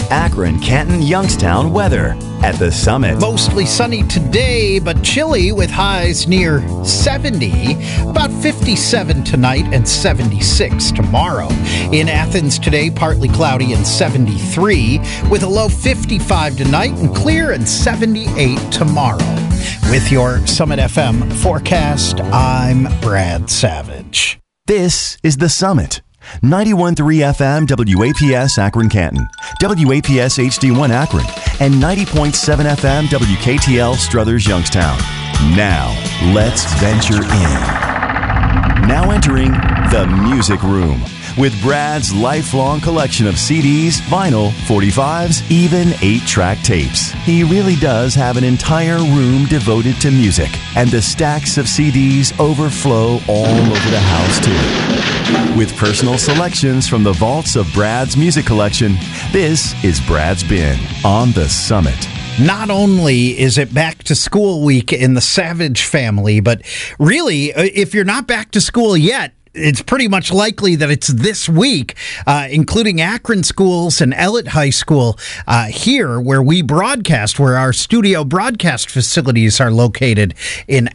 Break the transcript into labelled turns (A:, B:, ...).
A: Akron, Canton, Youngstown weather at the Summit.
B: Mostly sunny today, but chilly with highs near 70. About 57 tonight and 76 tomorrow. In Athens today, partly cloudy and 73, with a low 55 tonight and clear and 78 tomorrow. With your Summit FM forecast, I'm Brad Savage.
A: This is the Summit. 91.3 FM WAPS Akron Canton, WAPS HD1 Akron, and 90.7 FM WKTL Struthers Youngstown. Now, let's venture in. Now entering the Music Room with Brad's lifelong collection of CDs, vinyl, 45s, even 8-track tapes. He really does have an entire room devoted to music, and the stacks of CDs overflow all over the house too. With personal selections from the vaults of Brad's music collection, this is Brad's Bin on the Summit.
B: Not only is it back to school week in the Savage family, but really, if you're not back to school yet, it's pretty much likely that it's this week, including Akron schools and Ellet High School here where we broadcast, where our studio broadcast facilities are located in